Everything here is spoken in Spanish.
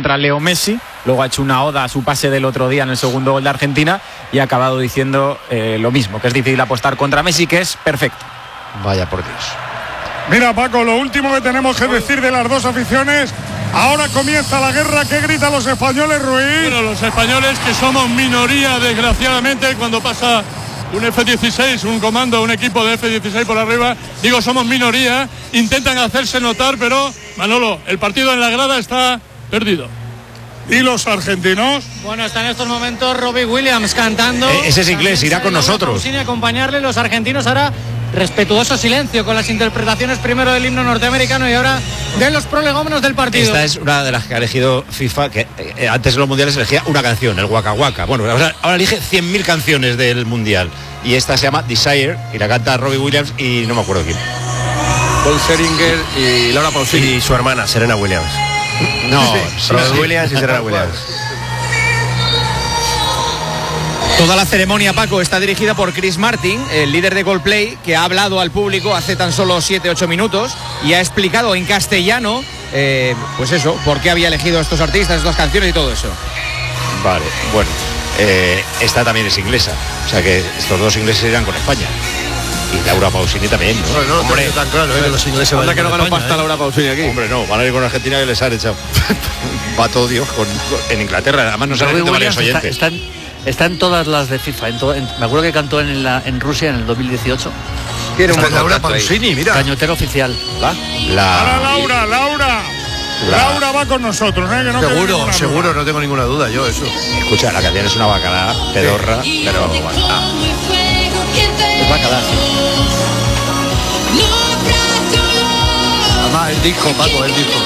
contra Leo Messi, luego ha hecho una oda a su pase del otro día en el segundo gol de Argentina y ha acabado diciendo lo mismo, que es difícil apostar contra Messi, que es perfecto. Vaya por Dios. Mira, Paco, lo último que tenemos que decir de las dos aficiones. Ahora comienza la guerra. ¿Qué gritan los españoles, Ruiz? Bueno, los españoles, que somos minoría, desgraciadamente, cuando pasa un F-16, un comando, un equipo de F-16 por arriba, digo, somos minoría, intentan hacerse notar, pero, Manolo, el partido en la grada está perdido. ¿Y los argentinos? Bueno, está en estos momentos Robbie Williams cantando. Ese es inglés, irá con nosotros. Sin acompañarle, los argentinos ahora respetuoso silencio con las interpretaciones primero del himno norteamericano y ahora de los prolegómenos del partido. Esta es una de las que ha elegido FIFA, que antes en los mundiales elegía una canción, el Waka Waka. Bueno, ahora elige 100.000 canciones del mundial. Y esta se llama Desire y la canta Robbie Williams y no me acuerdo quién. Paul Seringer y Laura Pausini. Y su hermana, Serena Williams. No, Robbie Williams y Serena Williams. Toda la ceremonia, Paco, está dirigida por Chris Martin, el líder de Coldplay, que ha hablado al público hace tan solo 7-8 minutos y ha explicado en castellano, pues eso, por qué había elegido estos artistas, estas canciones y todo eso. Vale, bueno, esta también es inglesa, o sea que estos dos ingleses irán con España. Y Laura Pausini también, ¿no? No, hombre, tan claro, que los ingleses van a ir que no con ganó España, pasta Laura Pausini aquí. Hombre, no, van a ir con Argentina, que les han echado pato Dios en Inglaterra. Además nos han escrito varios oyentes. Está en todas las de FIFA. Me acuerdo que cantó en Rusia en el 2018. Quiere un Laura Pausini, mira. Cañotero oficial. Ahora Laura va con nosotros, ¿eh? Que no seguro, no tengo ninguna duda yo eso. Escucha, la canción es una bacalá pedorra, pero bueno. Es bacalá. Además, el disco, Paco, el disco.